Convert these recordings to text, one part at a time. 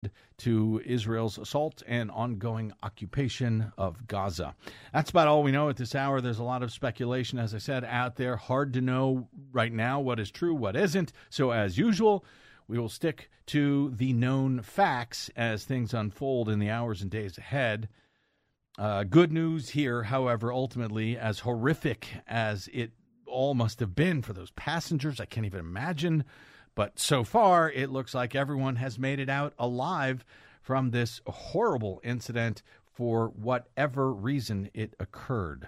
to Israel's assault and ongoing occupation of Gaza. That's about all we know at this hour. There's a lot of speculation, as I said, out there. Hard to know right now what is true, what isn't. So as usual, we will stick to the known facts as things unfold in the hours and days ahead. Good news here, however, ultimately, as horrific as it all must have been for those passengers, I can't even imagine. But so far, it looks like everyone has made it out alive from this horrible incident for whatever reason it occurred.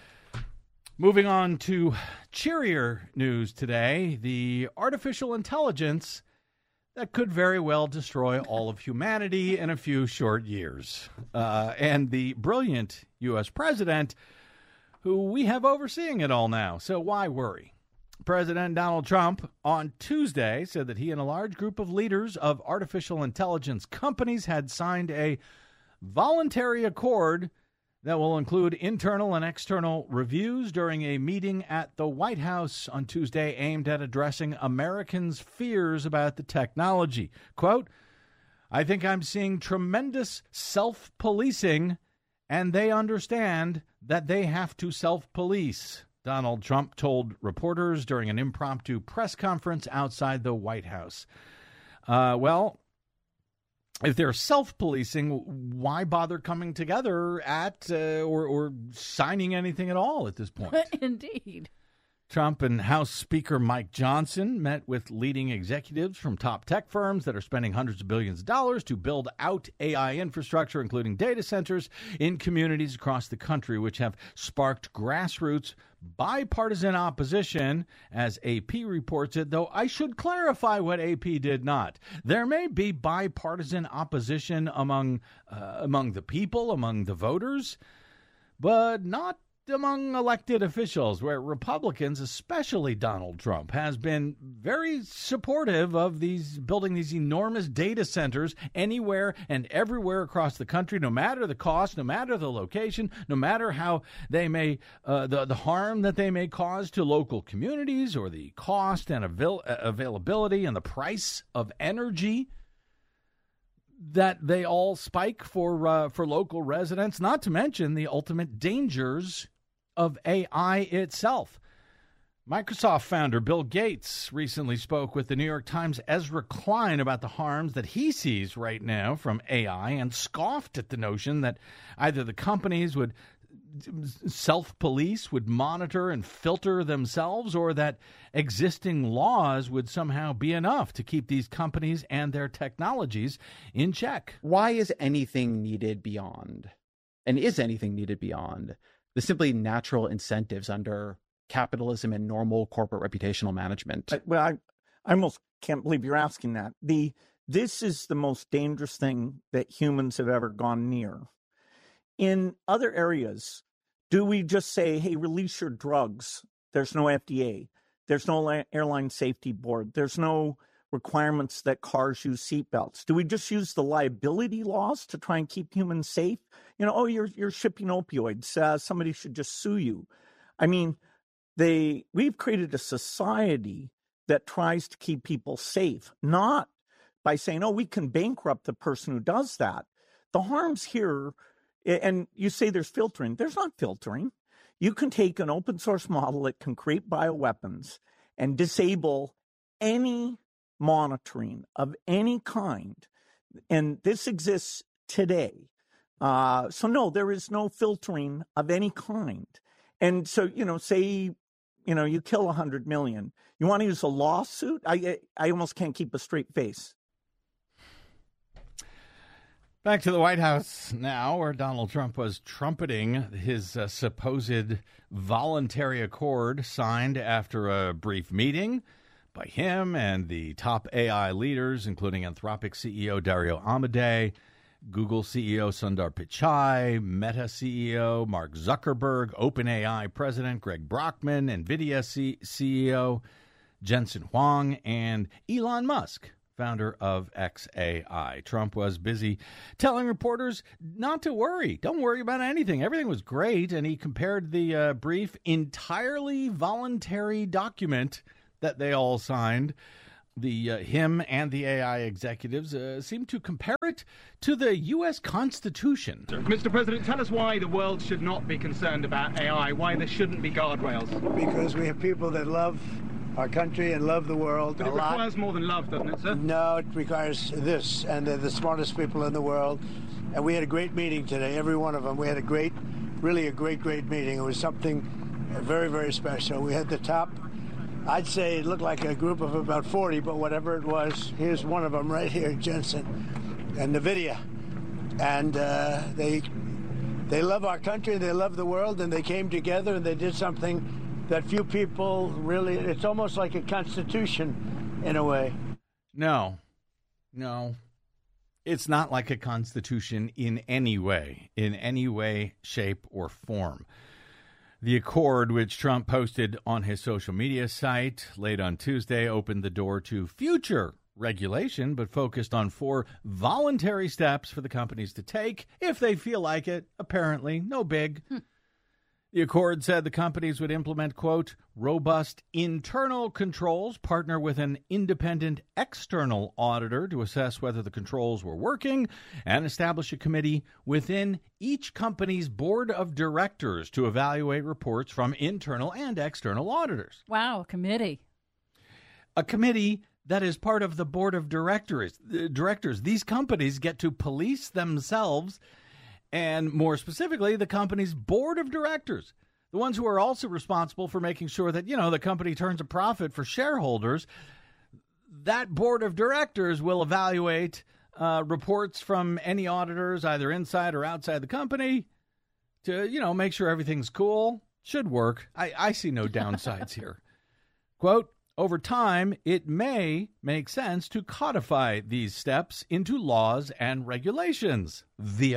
Moving on to cheerier news today, the artificial intelligence that could very well destroy all of humanity in a few short years. And the brilliant U.S. president, who we have overseeing it all now. So why worry? President Donald Trump on Tuesday said that he and a large group of leaders of artificial intelligence companies had signed a voluntary accord that will include internal and external reviews during a meeting at the White House on Tuesday aimed at addressing Americans' fears about the technology. Quote, "I think I'm seeing tremendous self-policing, and they understand that they have to self-police," Donald Trump told reporters during an impromptu press conference outside the White House. Well, if they're self-policing, why bother coming together at or signing anything at all at this point? Indeed. Trump and House Speaker Mike Johnson met with leading executives from top tech firms that are spending hundreds of billions of dollars to build out AI infrastructure, including data centers, in communities across the country, which have sparked grassroots bipartisan opposition, as AP reports it, though I should clarify what AP did not. There may be bipartisan opposition among the people, among the voters, but not among elected officials, where Republicans, especially Donald Trump, has been very supportive of building these enormous data centers anywhere and everywhere across the country, no matter the cost, no matter the location, no matter how they may the harm that they may cause to local communities, or the cost and availability and the price of energy that they all spike for local residents, not to mention the ultimate dangers of AI itself. Microsoft founder Bill Gates recently spoke with the New York Times' Ezra Klein about the harms that he sees right now from AI, and scoffed at the notion that either the companies would self-police, would monitor and filter themselves, or that existing laws would somehow be enough to keep these companies and their technologies in check. Why is anything needed beyond, and is anything needed beyond, the simply natural incentives under capitalism and normal corporate reputational management? I almost can't believe you're asking that. This is the most dangerous thing that humans have ever gone near. In other areas, do we just say, hey, release your drugs? There's no FDA. There's no airline safety board. There's no requirements that cars use seatbelts. Do we just use the liability laws to try and keep humans safe? You're shipping opioids. Somebody should just sue you. I mean, we've created a society that tries to keep people safe, not by saying, we can bankrupt the person who does that. The harms here, and you say there's filtering. There's not filtering. You can take an open source model that can create bioweapons and disable any monitoring of any kind. And this exists today. So no, there is no filtering of any kind. And so, say, you kill 100 million. You want to use a lawsuit? I almost can't keep a straight face. Back to the White House now, where Donald Trump was trumpeting his supposed voluntary accord signed after a brief meeting by him and the top AI leaders, including Anthropic CEO Dario Amodei, Google CEO Sundar Pichai, Meta CEO Mark Zuckerberg, OpenAI President Greg Brockman, NVIDIA CEO Jensen Huang, and Elon Musk, founder of XAI. Trump was busy telling reporters not to worry. Don't worry about anything. Everything was great. And he compared the brief, entirely voluntary document that they all signed Him and the AI executives seem to compare it to the U.S. Constitution. Mr. President, tell us why the world should not be concerned about AI, why there shouldn't be guardrails. Because we have people that love our country and love the world But it requires more than love, doesn't it, sir? No, it requires this, and they're the smartest people in the world. And we had a great meeting today, every one of them. We had a great meeting. It was something very, very special. We had the top, I'd say it looked like a group of about 40, but whatever it was, here's one of them right here, Jensen and NVIDIA. And they love our country, they love the world, and they came together and they did something that few people really, it's almost like a constitution in a way. No. It's not like a constitution in any way, shape, or form. The accord, which Trump posted on his social media site late on Tuesday, opened the door to future regulation, but focused on 4 voluntary steps for the companies to take if they feel like it. Apparently, no big. The accord said the companies would implement, quote, robust internal controls, partner with an independent external auditor to assess whether the controls were working, and establish a committee within each company's board of directors to evaluate reports from internal and external auditors. Wow, a committee. A committee that is part of the board of directors. These companies get to police themselves, and more specifically, the company's board of directors, the ones who are also responsible for making sure that, the company turns a profit for shareholders. That board of directors will evaluate reports from any auditors, either inside or outside the company, to, make sure everything's cool. Should work. I see no downsides here. Quote, over time, it may make sense to codify these steps into laws and regulations, the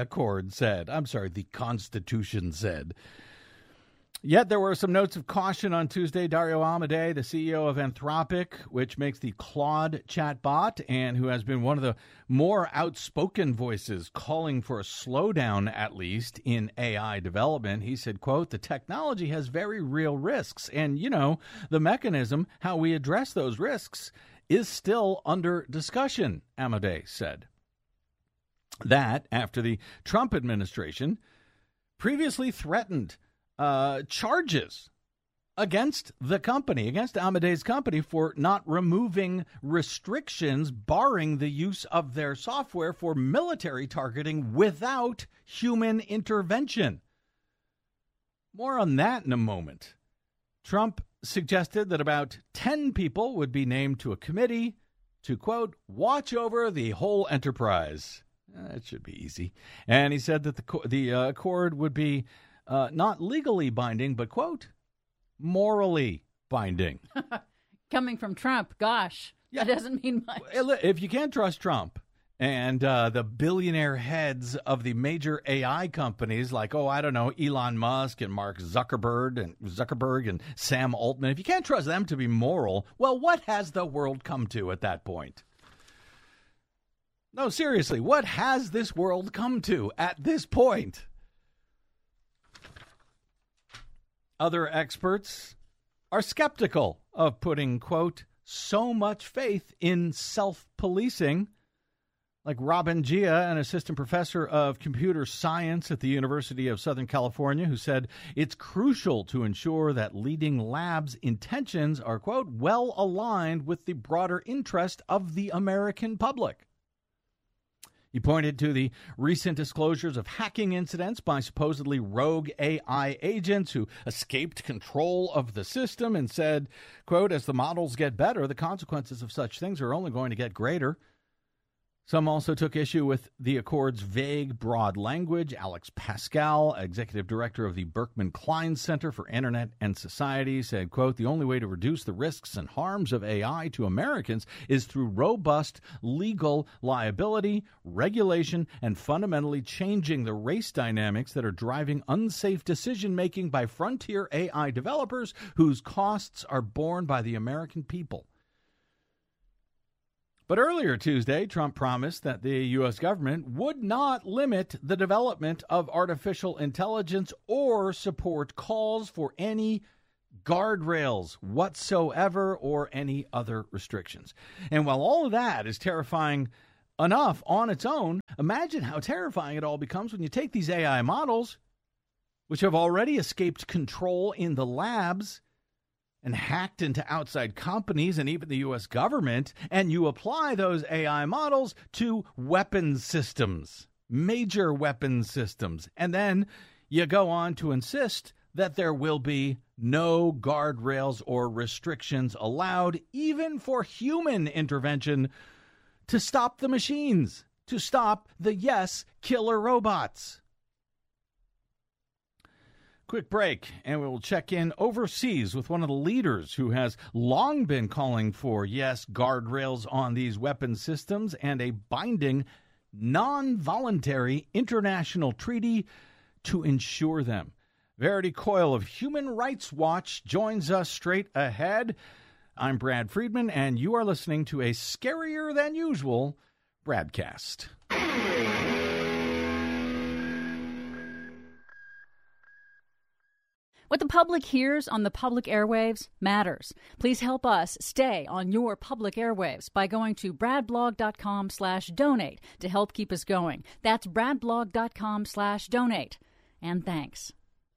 Constitution said. Yet there were some notes of caution on Tuesday. Dario Amodei, the CEO of Anthropic, which makes the Claude chatbot, and who has been one of the more outspoken voices calling for a slowdown, at least, in AI development. He said, quote, the technology has very real risks. And, the mechanism, how we address those risks, is still under discussion, Amodei said. That after the Trump administration previously threatened charges against the company, against Amodei's company, for not removing restrictions barring the use of their software for military targeting without human intervention. More on that in a moment. Trump suggested that about 10 people would be named to a committee to, quote, watch over the whole enterprise. It should be easy. And he said that the accord would be not legally binding, but, quote, morally binding. Coming from Trump, gosh, that doesn't mean much. If you can't trust Trump and the billionaire heads of the major AI companies like, Elon Musk and Mark Zuckerberg and Sam Altman, if you can't trust them to be moral, well, what has the world come to at that point? No, seriously, what has this world come to at this point? Other experts are skeptical of putting, quote, so much faith in self-policing, like Robin Gia, an assistant professor of computer science at the University of Southern California, who said it's crucial to ensure that leading labs' intentions are, quote, well aligned with the broader interest of the American public. He pointed to the recent disclosures of hacking incidents by supposedly rogue AI agents who escaped control of the system and said, quote, as the models get better, the consequences of such things are only going to get greater. Some also took issue with the accord's vague, broad language. Alex Pascal, executive director of the Berkman Klein Center for Internet and Society, said, quote, the only way to reduce the risks and harms of AI to Americans is through robust legal liability, regulation, and fundamentally changing the race dynamics that are driving unsafe decision-making by frontier AI developers whose costs are borne by the American people. But earlier Tuesday, Trump promised that the U.S. government would not limit the development of artificial intelligence or support calls for any guardrails whatsoever or any other restrictions. And while all of that is terrifying enough on its own, imagine how terrifying it all becomes when you take these AI models, which have already escaped control in the labs and hacked into outside companies and even the U.S. government, and you apply those AI models to weapons systems, major weapons systems. And then you go on to insist that there will be no guardrails or restrictions allowed, even for human intervention, to stop the machines, to stop the, yes, killer robots. Quick break, and we will check in overseas with one of the leaders who has long been calling for, yes, guardrails on these weapon systems and a binding, non-voluntary international treaty to ensure them. Verity Coyle of Human Rights Watch joins us straight ahead. I'm Brad Friedman, and you are listening to a scarier than usual Bradcast. What the public hears on the public airwaves matters. Please help us stay on your public airwaves by going to bradblog.com/donate to help keep us going. That's bradblog.com/donate. And thanks.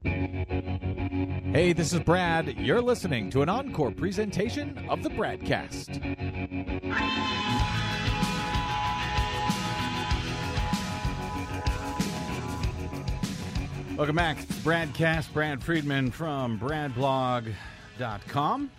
Hey, this is Brad. You're listening to an encore presentation of the Bradcast. Welcome back. It's Bradcast. Brad Friedman from bradblog.com.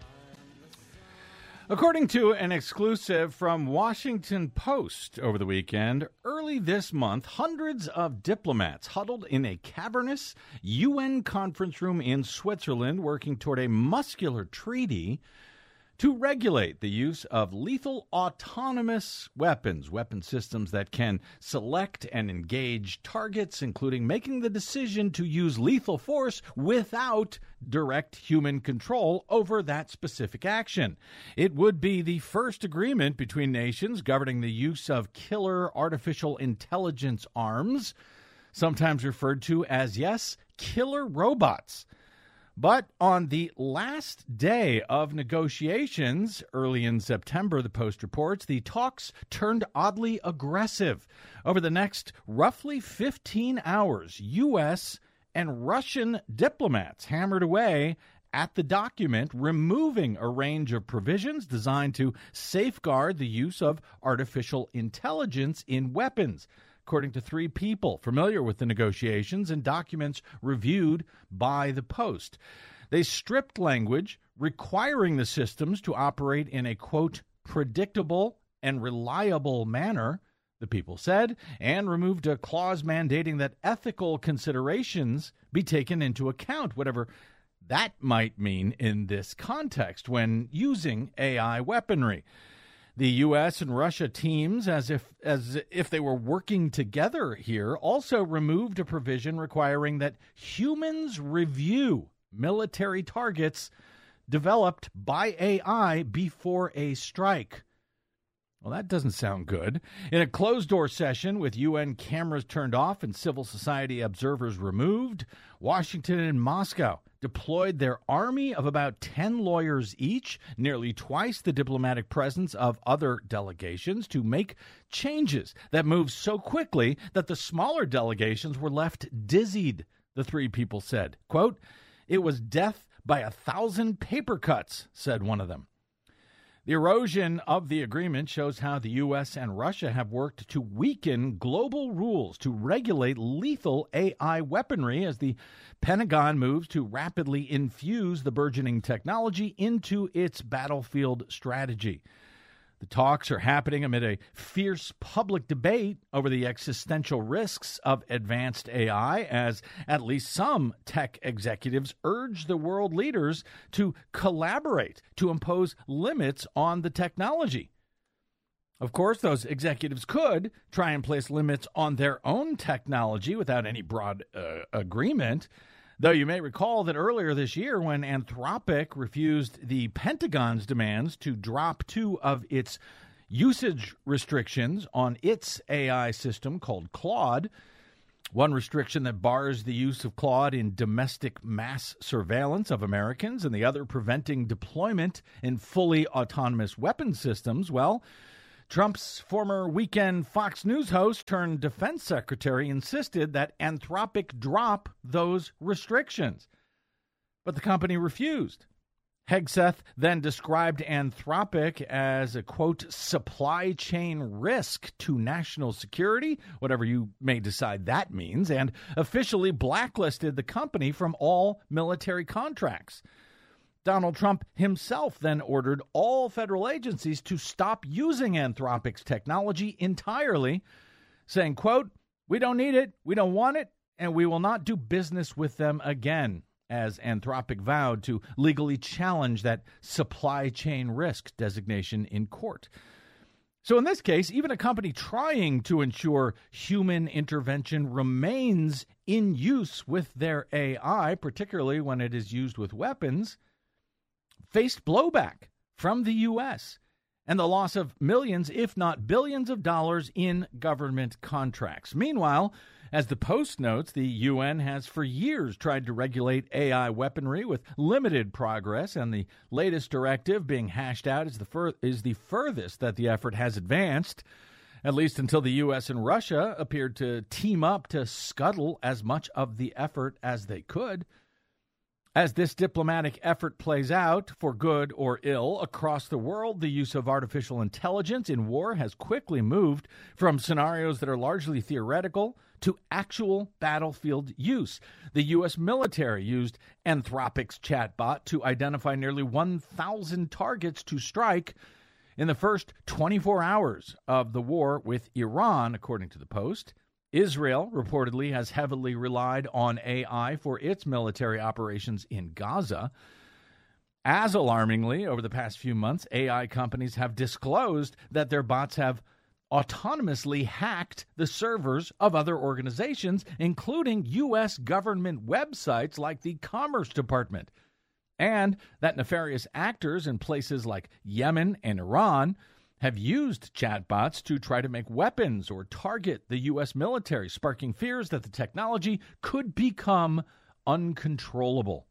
According to an exclusive from Washington Post over the weekend, early this month, hundreds of diplomats huddled in a cavernous UN conference room in Switzerland working toward a muscular treaty to regulate the use of lethal autonomous weapon systems that can select and engage targets, including making the decision to use lethal force without direct human control over that specific action. It would be the first agreement between nations governing the use of killer artificial intelligence arms, sometimes referred to as, yes, killer robots. But on the last day of negotiations, early in September, the Post reports, the talks turned oddly aggressive. Over the next roughly 15 hours, U.S. and Russian diplomats hammered away at the document, removing a range of provisions designed to safeguard the use of artificial intelligence in weapons, according to three people familiar with the negotiations and documents reviewed by the Post. They stripped language requiring the systems to operate in a, quote, predictable and reliable manner, the people said, and removed a clause mandating that ethical considerations be taken into account, whatever that might mean in this context when using AI weaponry. The U.S. and Russia teams, as if they were working together here, also removed a provision requiring that humans review military targets developed by AI before a strike. Well, that doesn't sound good. In a closed-door session with UN cameras turned off and civil society observers removed, Washington and Moscow deployed their army of about 10 lawyers each, nearly twice the diplomatic presence of other delegations, to make changes that moved so quickly that the smaller delegations were left dizzied, the three people said. Quote, "It was death by 1,000 paper cuts," said one of them. The erosion of the agreement shows how the U.S. and Russia have worked to weaken global rules to regulate lethal AI weaponry as the Pentagon moves to rapidly infuse the burgeoning technology into its battlefield strategy. The talks are happening amid a fierce public debate over the existential risks of advanced AI, as at least some tech executives urge the world leaders to collaborate to impose limits on the technology. Of course, those executives could try and place limits on their own technology without any broad agreement. Though you may recall that earlier this year, when Anthropic refused the Pentagon's demands to drop 2 of its usage restrictions on its AI system called Claude, One restriction that bars the use of Claude in domestic mass surveillance of Americans, and the other preventing deployment in fully autonomous weapon systems. Well, Trump's former weekend Fox News host turned defense secretary insisted that Anthropic drop those restrictions. But the company refused. Hegseth then described Anthropic as a, quote, supply chain risk to national security, whatever you may decide that means, and officially blacklisted the company from all military contracts. Donald Trump himself then ordered all federal agencies to stop using Anthropic's technology entirely, saying, quote, we don't need it, we don't want it, and we will not do business with them again, as Anthropic vowed to legally challenge that supply chain risk designation in court. So in this case, even a company trying to ensure human intervention remains in use with their AI, particularly when it is used with weapons, faced blowback from the U.S. and the loss of millions, if not billions of dollars in government contracts. Meanwhile, as the Post notes, the UN has for years tried to regulate AI weaponry with limited progress, and the latest directive being hashed out is the furthest that the effort has advanced, at least until the U.S. and Russia appeared to team up to scuttle as much of the effort as they could. As this diplomatic effort plays out, for good or ill, across the world, the use of artificial intelligence in war has quickly moved from scenarios that are largely theoretical to actual battlefield use. The U.S. military used Anthropic's chatbot to identify nearly 1,000 targets to strike in the first 24 hours of the war with Iran, according to the Post. Israel reportedly has heavily relied on AI for its military operations in Gaza. As alarmingly, over the past few months, AI companies have disclosed that their bots have autonomously hacked the servers of other organizations, including U.S. government websites like the Commerce Department, and that nefarious actors in places like Yemen and Iran have used chatbots to try to make weapons or target the U.S. military, sparking fears that the technology could become uncontrollable.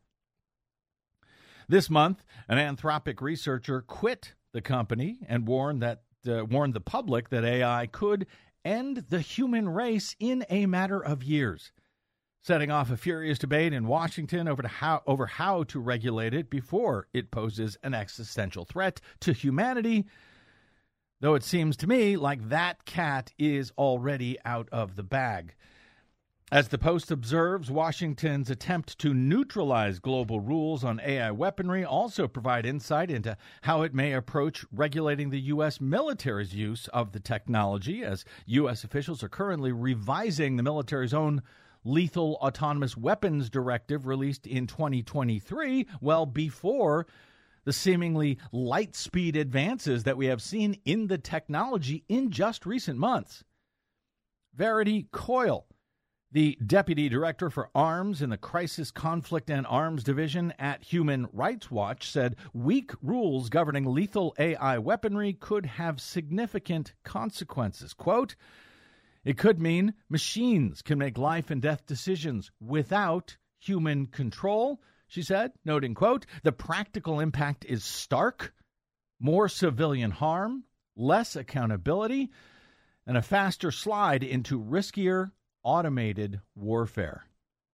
This month, an Anthropic researcher quit the company and warned the public that AI could end the human race in a matter of years, setting off a furious debate in Washington over how to regulate it before it poses an existential threat to humanity, though it seems to me like that cat is already out of the bag. As the Post observes, Washington's attempt to neutralize global rules on AI weaponry also provide insight into how it may approach regulating the U.S. military's use of the technology, as U.S. officials are currently revising the military's own Lethal Autonomous Weapons Directive released in 2023, well before the seemingly light-speed advances that we have seen in the technology in just recent months. Verity Coyle, the Deputy Director for Arms in the Crisis, Conflict, and Arms Division at Human Rights Watch, said weak rules governing lethal AI weaponry could have significant consequences. Quote, it could mean machines can make life and death decisions without human control, she said, noting, quote, the practical impact is stark, more civilian harm, less accountability, and a faster slide into riskier automated warfare.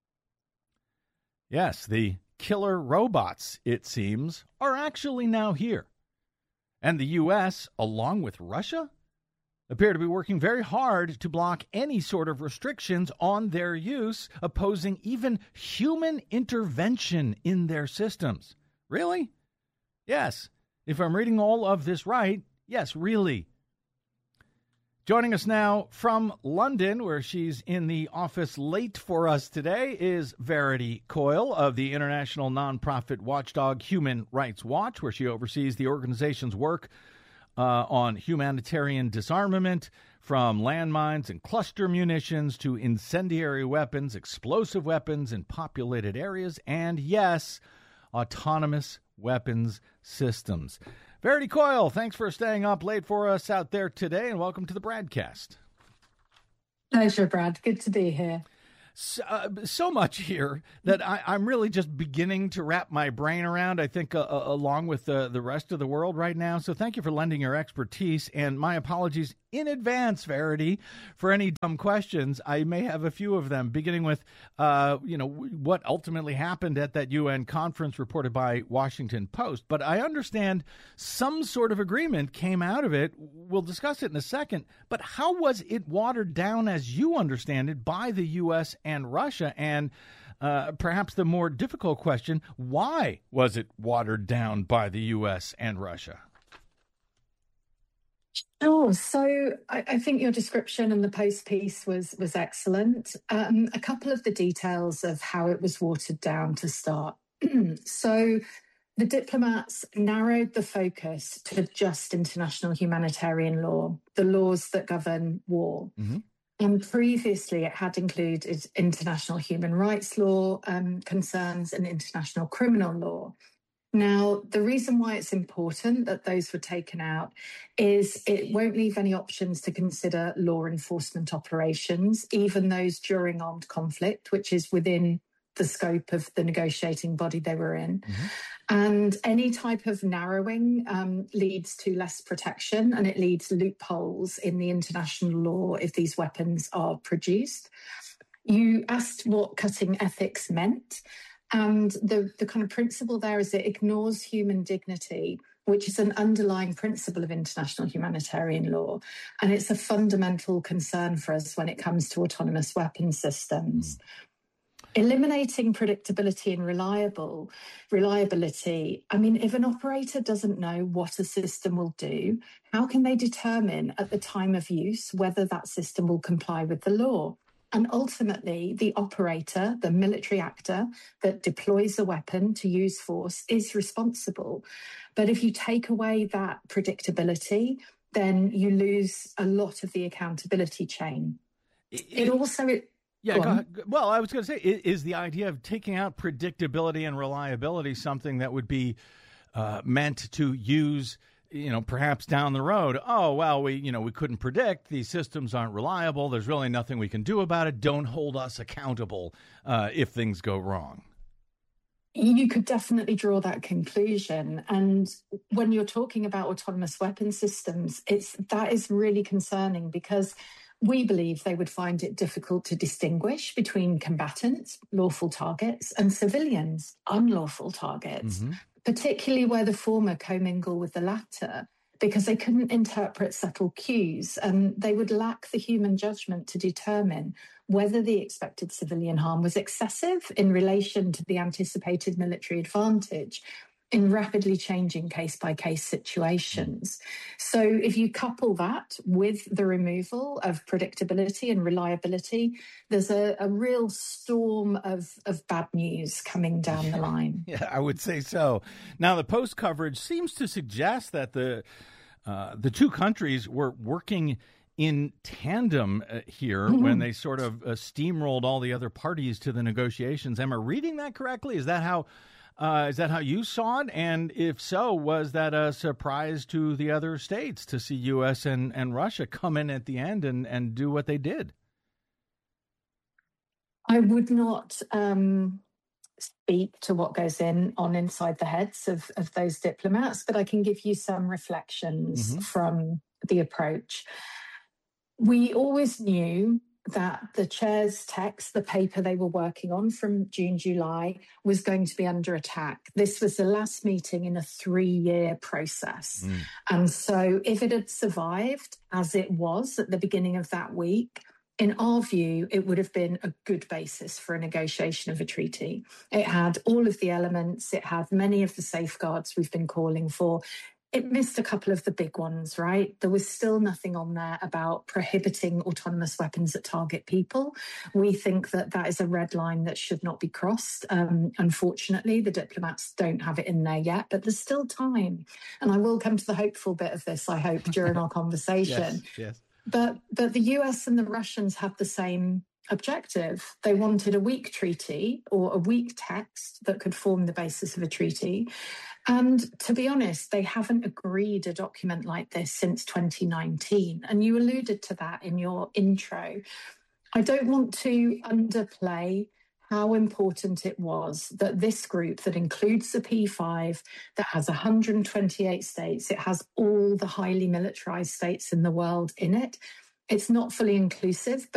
Yes, the killer robots, it seems, are actually now here. And the U.S., along with Russia, appear to be working very hard to block any sort of restrictions on their use, opposing even human intervention in their systems. Really? Yes. If I'm reading all of this right, yes, really. Joining us now from London, where she's in the office late for us today, is Verity Coyle of the international nonprofit watchdog Human Rights Watch, where she oversees the organization's work on humanitarian disarmament, from landmines and cluster munitions to incendiary weapons, explosive weapons in populated areas, and, yes, autonomous weapons systems. Verity Coyle, thanks for staying up late for us out there today, and welcome to the broadcast. Pleasure, Brad. Good to be here. So much here that I'm really just beginning to wrap my brain around, I think, along with the rest of the world right now. So thank you for lending your expertise, and my apologies in advance, Verity, for any dumb questions. I may have a few of them, beginning with, what ultimately happened at that UN conference reported by Washington Post. But I understand some sort of agreement came out of it. We'll discuss it in a second. But how was it watered down, as you understand it, by the U.S. and Russia? And perhaps the more difficult question, why was it watered down by the U.S. and Russia? Sure. So I think your description and the Post piece was excellent. A couple of the details of how it was watered down to start. So the diplomats narrowed the focus to just international humanitarian law, the laws that govern war. Mm-hmm. And previously, it had included international human rights law concerns and international criminal law. Now, the reason why it's important that those were taken out is it won't leave any options to consider law enforcement operations, even those during armed conflict, which is within the scope of the negotiating body they were in. Mm-hmm. And any type of narrowing leads to less protection, and it leads loopholes in the international law if these weapons are produced. You asked what cutting ethics meant. And the kind of principle there is it ignores human dignity, which is an underlying principle of international humanitarian law. And it's a fundamental concern for us when it comes to autonomous weapon systems. Eliminating predictability and reliability. I mean, if an operator doesn't know what a system will do, how can they determine at the time of use whether that system will comply with the law? And ultimately, the operator, the military actor that deploys a weapon to use force is responsible. But if you take away that predictability, then you lose a lot of the accountability chain. It also... Yeah, go ahead. Well, I was going to say, is the idea of taking out predictability and reliability something that would be meant to use, perhaps down the road? Oh, well, we couldn't predict. These systems aren't reliable. There's really nothing we can do about it. Don't hold us accountable if things go wrong. You could definitely draw that conclusion. And when you're talking about autonomous weapon systems, that is really concerning because we believe they would find it difficult to distinguish between combatants, lawful targets, and civilians, unlawful targets, particularly where the former commingle with the latter, because they couldn't interpret subtle cues and they would lack the human judgment to determine whether the expected civilian harm was excessive in relation to the anticipated military advantage in rapidly changing case-by-case situations. So if you couple that with the removal of predictability and reliability, there's a real storm of bad news coming down the line. Yeah, I would say so. Now, the Post coverage seems to suggest that the two countries were working in tandem here when they sort of steamrolled all the other parties to the negotiations. Am I reading that correctly? Is that how you saw it? And if so, was that a surprise to the other states to see U.S. and Russia come in at the end and do what they did? I would not speak to what goes on inside the heads of those diplomats, but I can give you some reflections from the approach. We always knew that the chair's text, the paper they were working on from June, July, was going to be under attack. This was the last meeting in a 3-year process. And so if it had survived as it was at the beginning of that week, in our view, it would have been a good basis for a negotiation of a treaty. It had all of the elements. It had many of the safeguards we've been calling for. It missed a couple of the big ones, right? There was still nothing on there about prohibiting autonomous weapons that target people. We think that is a red line that should not be crossed. Unfortunately, the diplomats don't have it in there yet, but there's still time. And I will come to the hopeful bit of this, I hope, during our conversation. Yes. But the US and the Russians have the same objective. They wanted a weak treaty or a weak text that could form the basis of a treaty. And to be honest, they haven't agreed a document like this since 2019. And you alluded to that in your intro. I don't want to underplay how important it was that this group that includes the P5, that has 128 states, it has all the highly militarized states in the world in it. It's not fully inclusive, but